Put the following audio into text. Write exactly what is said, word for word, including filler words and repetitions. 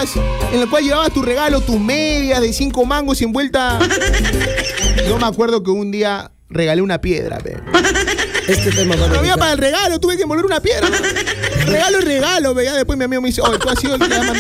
bolsas en la cual llevabas tu regalo, tus medias de cinco mangos envuelta. Yo me acuerdo que un día regalé una piedra, pe. Este tema va a No había revisar. para el regalo, tuve que envolver una piedra. Regalo y regalo, ve. Ya después mi amigo me dice, oye, tú has sido el que ha mandado